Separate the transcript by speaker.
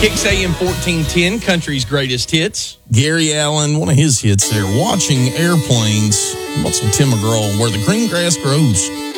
Speaker 1: Kicks AM 1410, country's greatest hits.
Speaker 2: Gary Allen, one of his hits there, Watching Airplanes. What's some Tim McGraw, Where the Green Grass Grows.